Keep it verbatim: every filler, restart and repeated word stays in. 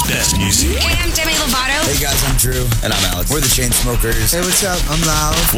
best music. Hey, I'm Demi Lovato. Hey guys, I'm Drew. And I'm Alex. We're the Chainsmokers. Hey, what's up? I'm Loud.